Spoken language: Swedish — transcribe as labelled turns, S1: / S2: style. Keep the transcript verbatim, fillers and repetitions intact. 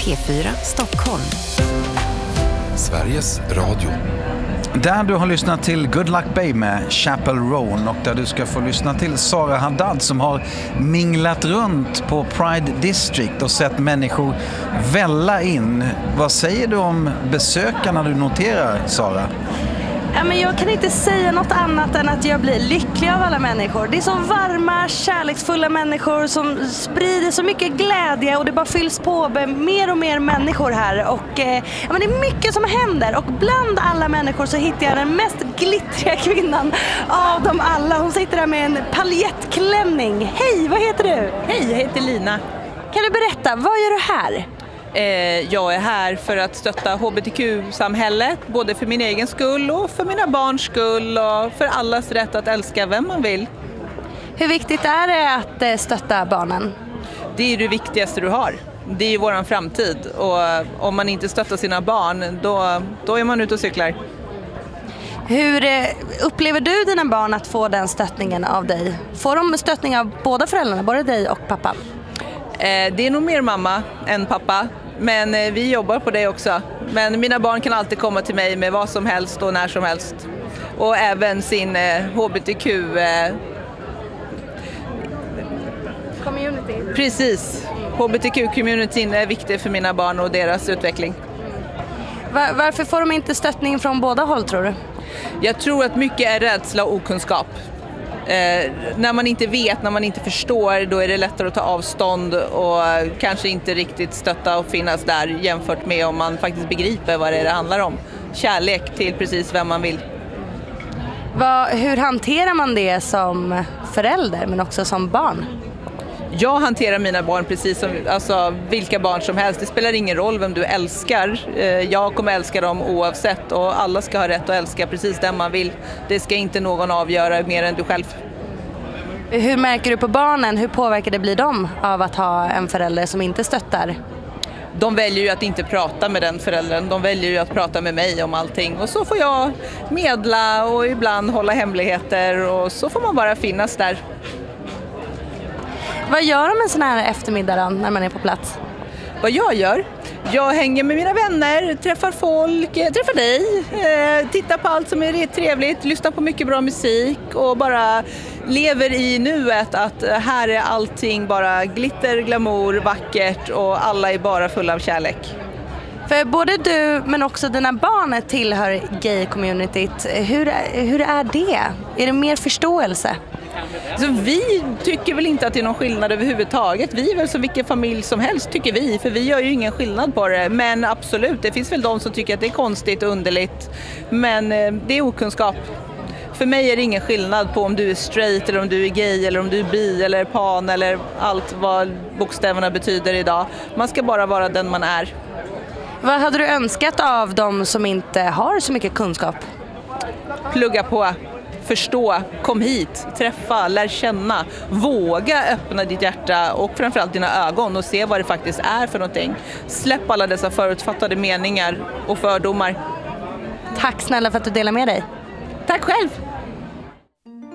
S1: P fyra Stockholm.
S2: Sveriges Radio.
S3: Där du har lyssnat till Good Luck Babe med Chapel Roan och där du ska få lyssna till Sara Haddad som har minglat runt på Pride District och sett människor välla in. Vad säger du om besökarna du noterar, Sara?
S4: Ja, men jag kan inte säga något annat än att jag blir lycklig av alla människor. Det är så varma, kärleksfulla människor som sprider så mycket glädje och det bara fylls på med mer och mer människor här. Och, eh, ja, men det är mycket som händer och bland alla människor så hittar jag den mest glittriga kvinnan av dem alla. Hon sitter där med en paljettklänning. Hej, vad heter du?
S5: Hej, jag heter Lina.
S4: Kan du berätta, vad gör du här?
S5: Jag är här för att stötta H B T Q-samhället, både för min egen skull och för mina barns skull och för allas rätt att älska vem man vill.
S4: Hur viktigt är det att stötta barnen?
S5: Det är det viktigaste du har. Det är ju våran framtid och om man inte stöttar sina barn, då, då är man ute och cyklar.
S4: Hur upplever du dina barn att få den stöttningen av dig? Får de stöttning av båda föräldrarna, både dig och pappa?
S5: Det är nog mer mamma än pappa, men vi jobbar på det också. Men mina barn kan alltid komma till mig med vad som helst och när som helst. Och även sin H B T Q...
S4: Community.
S5: Precis. H B T Q-communityn är viktig för mina barn och deras utveckling.
S4: Var, varför får de inte stöttning från båda håll, tror du?
S5: Jag tror att mycket är rädsla och okunskap. Eh, när man inte vet, när man inte förstår, då är det lättare att ta avstånd och kanske inte riktigt stötta och finnas där jämfört med om man faktiskt begriper vad det, är det handlar om. Kärlek till precis vem man vill.
S4: Vad, hur hanterar man det som förälder men också som barn?
S5: Jag hanterar mina barn precis som alltså, vilka barn som helst. Det spelar ingen roll vem du älskar. Jag kommer älska dem oavsett och alla ska ha rätt att älska precis den man vill. Det ska inte någon avgöra mer än du själv.
S4: Hur märker du på barnen? Hur påverkade blir de av att ha en förälder som inte stöttar?
S5: De väljer ju att inte prata med den föräldern. De väljer ju att prata med mig om allting. Och så får jag medla och ibland hålla hemligheter och så får man bara finnas där.
S4: Vad gör de en sån här eftermiddag då, när man är på plats?
S5: Vad jag gör? Jag hänger med mina vänner, träffar folk, träffar dig, eh, tittar på allt som är trevligt, lyssnar på mycket bra musik och bara lever i nuet att här är allting bara glitter, glamour, vackert och alla är bara fulla av kärlek.
S4: För både du men också dina barn tillhör gay-communityt. Hur, hur är det? Är det mer förståelse?
S5: Så vi tycker väl inte att det är någon skillnad överhuvudtaget. Vi är väl som vilken familj som helst tycker vi, för vi gör ju ingen skillnad på det. Men absolut, det finns väl de som tycker att det är konstigt och underligt. Men det är okunskap. För mig är det ingen skillnad på om du är straight eller om du är gay eller om du är bi eller pan eller allt vad bokstäverna betyder idag. Man ska bara vara den man är.
S4: Vad hade du önskat av dem som inte har så mycket kunskap?
S5: Plugga på. Förstå, kom hit, träffa, lär känna, våga öppna ditt hjärta och framförallt dina ögon och se vad det faktiskt är för någonting. Släpp alla dessa förutfattade meningar och fördomar.
S4: Tack snälla för att du delar med dig.
S5: Tack själv!